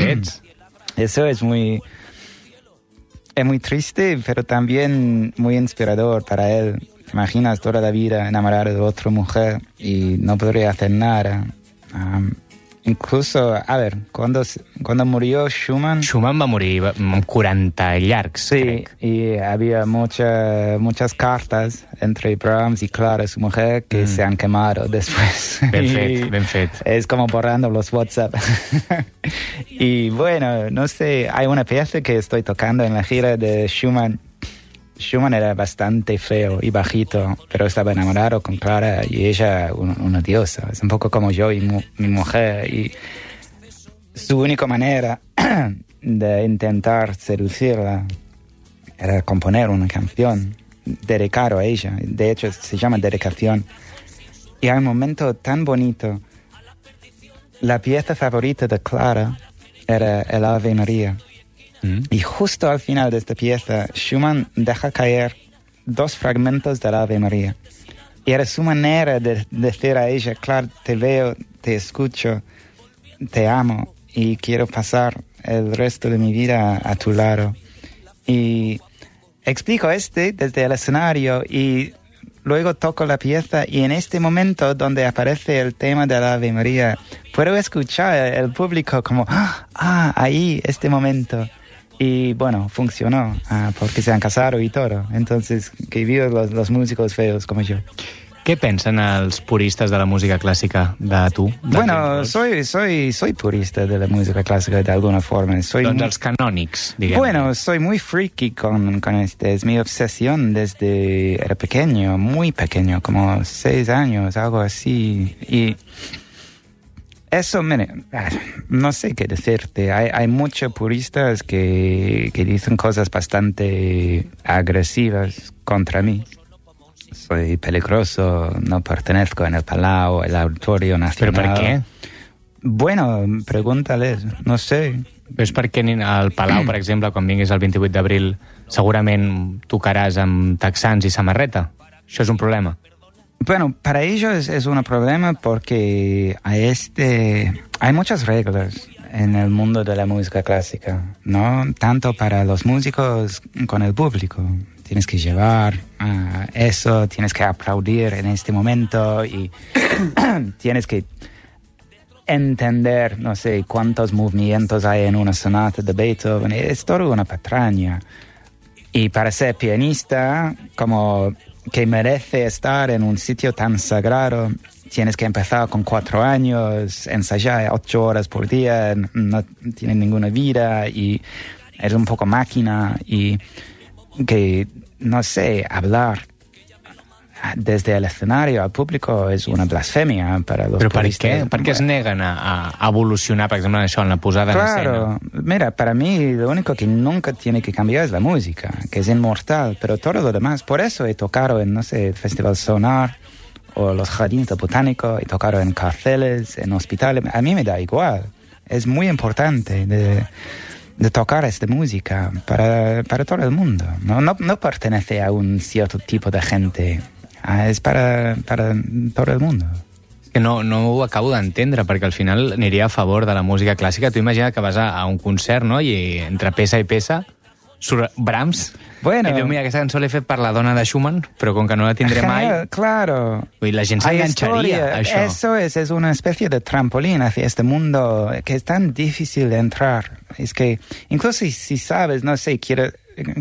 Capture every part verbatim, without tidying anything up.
ets. Eso es muy... Es muy triste, pero también muy inspirador para él. ¿Te imaginas toda la vida enamorado de otra mujer y no podría hacer nada? Um, incluso, a ver, cuando, cuando murió Schumann... Schumann va morir amb quaranta llargs, sí, crec. Y había mucha, muchas cartas entre Brahms y Clara, su mujer, que mm. se han quemado después. Ben fet, ben fet. Es como borrando los WhatsApp. Y bueno, no sé, hay una pieza que estoy tocando en la gira de Schumann. Schumann era bastante feo y bajito, pero estaba enamorado con Clara y ella un, una diosa. Es un poco como yo y mu, mi mujer. Y su única manera de intentar seducirla era componer una canción dedicada a ella. De hecho, se llama Dedicación. Y hay un momento tan bonito. La pieza favorita de Clara era el Ave María. Mm. Y justo al final de esta pieza, Schumann deja caer dos fragmentos del Ave María. Y era su manera de decir a ella, claro, te veo, te escucho, te amo y quiero pasar el resto de mi vida a, a tu lado. Y explico este desde el escenario y luego toco la pieza y en este momento donde aparece el tema de la Ave María, puedo escuchar el público como, ah, ahí, este momento. Y bueno, funcionó, uh, porque se han casado y todo. Entonces, que vivan los, los músicos feos como yo. Què pensen els puristes de la música clàssica de tu? De bueno, soy, soy, soy purista de la música clásica de alguna forma. Soy doncs muy... els canònics, diguem. Bueno, soy muy friki con, con este. Es mi obsesión desde era pequeño, muy pequeño, como seis años, algo así. Y... Eso, mire, no sé qué decirte. Hay, hay muchos puristas que, que dicen cosas bastante agresivas contra mí. Soy peligroso, no pertenezco en el Palau, el Auditorio Nacional. ¿Pero por qué? Bueno, pregúntales, no sé. Però és perquè al Palau, per exemple, quan vinguis el vint-i-vuit d'abril, segurament tocaràs amb texans i samarreta. Això és un problema. Bueno, para ellos es, es un problema porque hay, este, hay muchas reglas en el mundo de la música clásica, ¿no? Tanto para los músicos con el público. Tienes que llevar uh, eso, tienes que aplaudir en este momento y tienes que entender, no sé, cuántos movimientos hay en una sonata de Beethoven. Es todo una patraña. Y para ser pianista, como... que merece estar en un sitio tan sagrado, tienes que empezar con cuatro años, ensayar ocho horas por día, no tiene ninguna vida y es un poco máquina y que, no sé, hablar desde el escenario al público es una blasfemia para los Però per puristas. què? Per què es neguen a, a evolucionar, per exemple, en això, en la posada claro, en escena? Mira, para mí lo único que nunca tiene que cambiar es la música, que es inmortal, pero todo lo demás, por eso he tocado en, no sé, el Festival Sonar o los Jardines Botánicos, he tocado en cárceles, en hospitales, a mí me da igual, es muy importante de, de tocar esta música para, para todo el mundo, no, no, no pertenece a un cierto tipo de gente. Ah, és para, para tot el món. Que no, no ho acabo d'entendre, perquè al final aniria a favor de la música clàssica. Tu imagina que vas a, a un concert, no?, i entre peça i peça surt Brahms, bueno, i diu, mira, aquesta cançó l'he fet per la dona de Schumann, però com que no la tindré mai... Claro. Vull dir, la gent s'enganxaria a això. Eso es, es una especie de trampolín hacia este mundo que es tan difícil de entrar. Es que, incluso si, si sabes, no sé, quiero...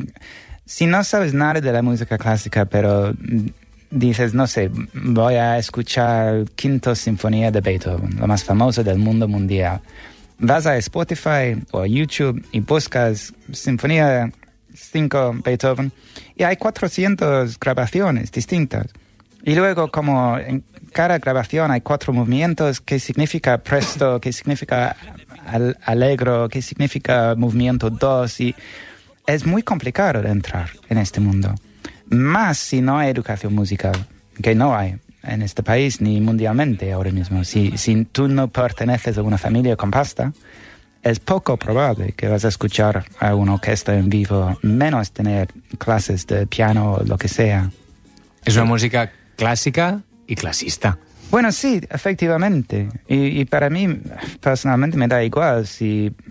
Si no sabes nada de la música clásica, pero... dices, no sé, voy a escuchar Quinta Sinfonía de Beethoven, la más famosa del mundo mundial. Vas a Spotify o a YouTube y buscas Sinfonía cinco Beethoven y hay cuatrocientas grabaciones distintas. Y luego, como en cada grabación hay cuatro movimientos, ¿qué significa presto? ¿Qué significa al- alegro? ¿Qué significa movimiento dos? Y es muy complicado de entrar en este mundo. Más si no hay educación musical, que no hay en este país ni mundialmente ahora mismo. Si, si tú no perteneces a una familia con pasta, es poco probable que vas a escuchar a una orquesta en vivo, menos tener clases de piano o lo que sea. Es una música clásica y clasista. Bueno, sí, efectivamente. Y, y para mí, personalmente, me da igual si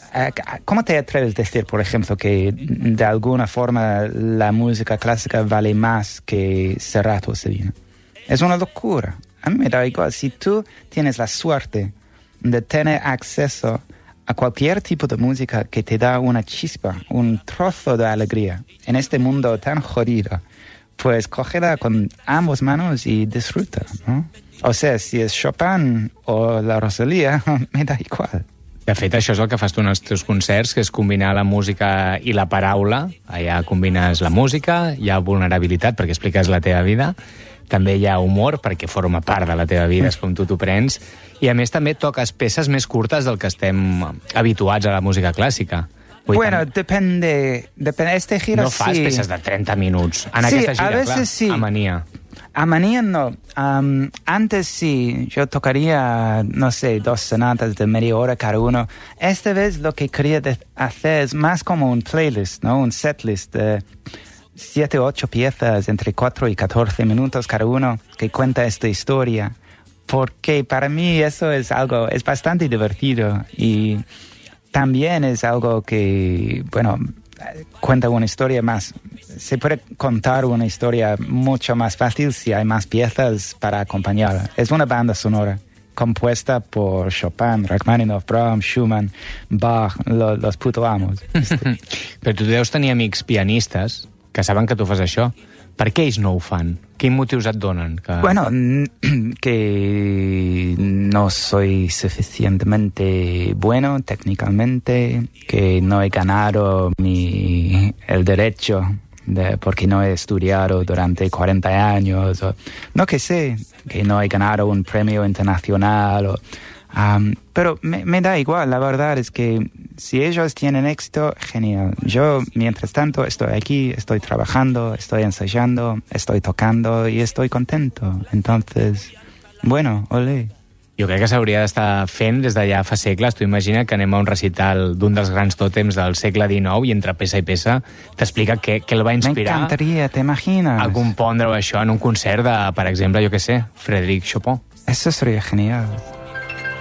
¿Cómo te atreves a decir, por ejemplo, que de alguna forma la música clásica vale más que Serrat o Sabina? Es una locura. A mí me da igual. Si tú tienes la suerte de tener acceso a cualquier tipo de música que te da una chispa, un trozo de alegría en este mundo tan jodido, pues cógela con ambas manos y disfruta, ¿no? O sea, si es Chopin o la Rosalía, me da igual. De fet, això és el que fas tu en els teus concerts, que és combinar la música i la paraula. Allà combines la música, hi ha vulnerabilitat perquè expliques la teva vida, també hi ha humor perquè forma part de la teva vida, és com tu t'ho prens, i a més també toques peces més curtes del que estem habituats a la música clàssica. Vull bueno, tant... depende, depende. Este gira no fas sí. peces de treinta minuts. En sí, aquesta gira, a veces clar, sí. a Mania. A Manía no. Um, antes sí, yo tocaría, no sé, dos sonatas de media hora cada uno. Esta vez lo que quería hacer es más como un playlist, ¿no? Un setlist de siete o ocho piezas entre cuatro y catorce minutos cada uno que cuenta esta historia. Porque para mí eso es algo, es bastante divertido y también es algo que, bueno, cuenta una historia más. Se puede contar una historia mucho más fácil si hay más piezas para acompañarla. Es una banda sonora compuesta por Chopin, Rachmaninoff, Brahms, Schumann, Bach, lo, los puto amos. Però tu deus tenir amics pianistes que saben que tu fas això. Per què ells no ho fan? Quins motius et donen? Que... Bueno, que no soy suficientemente bueno técnicamente, que no he ganado mi, el derecho de, porque no he estudiado durante cuarenta años, o, no que sé, que no he ganado un premio internacional, o, um, pero me, me da igual, la verdad es que si ellos tienen éxito, genial. Yo, mientras tanto, estoy aquí, estoy trabajando, estoy ensayando, estoy tocando y estoy contento. Entonces, bueno, olé. Jo crec que s'hauria d'estar fent des d'allà fa segles. Tu imagina que anem a un recital d'un dels grans tòtems del segle dinou i entre peça i peça t'explica què, què el va inspirar. M'encantaria, t'imagines? A compondre això en un concert de, per exemple, jo què sé, Frédéric Chopin. Eso sería genial.